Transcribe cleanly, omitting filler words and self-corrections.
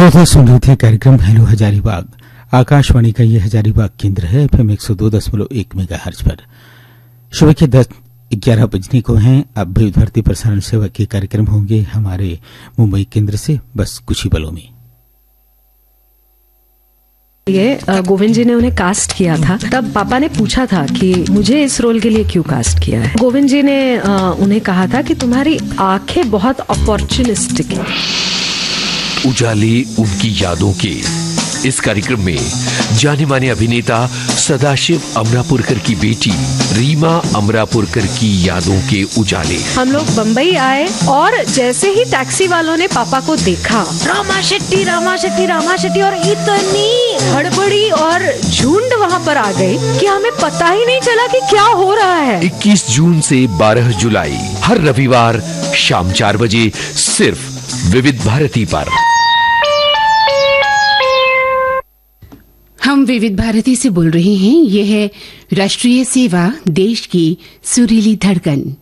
श्रोता सुन रहे थे कार्यक्रम हेलो हजारीबाग। आकाशवाणी का ये हजारीबाग केंद्र है FM 102.1 मेगाहर्ट्ज पर। सुबह के 11 बजने को हैं। अब विविध भारती प्रसारण सेवा के कार्यक्रम होंगे हमारे मुंबई केंद्र से बस कुछ ही पलों में। ये गोविंद जी ने उन्हें कास्ट किया था, तब पापा ने पूछा था कि मुझे इस रोल के लिए क्यों कास्ट किया है। गोविंद जी ने उन्हें कहा था कि तुम्हारी आंखें बहुत अपॉर्चुनिस्टिक हैं। उजाले उनकी यादों के इस कार्यक्रम में जाने माने अभिनेता सदाशिव अमरापुरकर की बेटी रीमा अमरापुरकर की यादों के उजाले। हम लोग बंबई आए और जैसे ही टैक्सी वालों ने पापा को देखा, रामा शेट्टी रामा शेट्टी रामा शेट्टी, और इतनी हड़बड़ी और झुंड वहाँ पर आ गई कि हमें पता ही नहीं चला कि क्या हो रहा है। 21 जून से 12 जुलाई हर रविवार शाम 4 बजे सिर्फ विविध भारती पर। हम विविध भारती से बोल रहे हैं। यह है राष्ट्रीय सेवा, देश की सुरीली धड़कन।